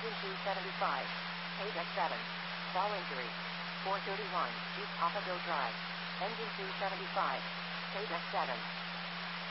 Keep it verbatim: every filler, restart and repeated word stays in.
Engine two seventy-five. Page X seven. Fall injury. four thirty-one. Jeep Papago Drive. Engine two seventy-five. Page X seven.